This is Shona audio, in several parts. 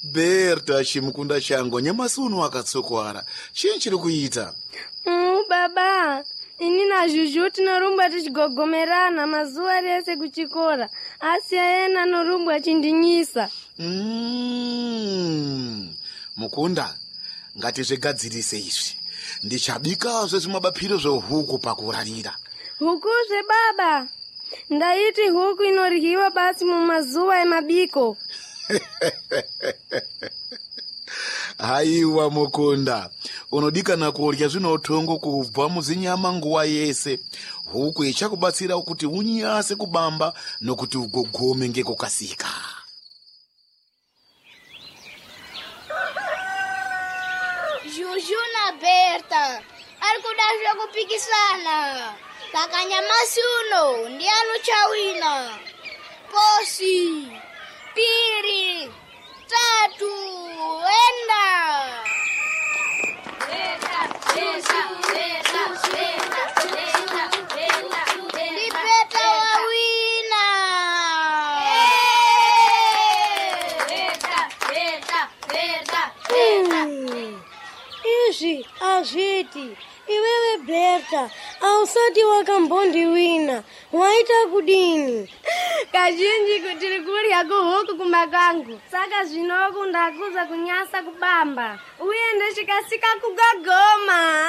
Berta chimukunda changu nyamasi uno wakatsokwara. Chii chiri kuita? Baba, ini na Juju tinorumba tichigogomerana mazuva rese kuchikora. Asi ayena anorumba achindinyisa. Mukunda, ngatizvigadzirise izvi. Ndichabikazve zvimabapiro zvehuku pakurarira. Huku baba? Ndaiti huku inoryiwa basi mumazuva emabiko. Haiwa Mukunda, unodikana kurya zvinotongo kubva muzinyama nguva yese. Huku ichakubatsira kuti unyase kubamba nokuti ugogome ngekukasika. Juju na Berta arikuda zvekupikisana. Saka nyamasi uno ndiani uchawina. Posi, piri, tatu, enda. Ni Berta wawina. Izvi azviti. Iwewe Berta, ausati wakambondiwina. Waita kudini? Kazhinji kuti rikurya kuhuku kumakangu. Saka zvinoku ndakuza kunyasa kubamba. Uye ndechikasika kugagoma.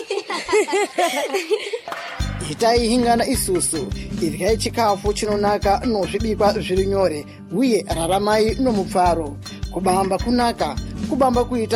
Itai hingana isusu. Iryai chikafu chinonaka nozvibikwa zviri nyore. Uye raramai nomupfaro. Kubamba kunaka. Kubamba kuita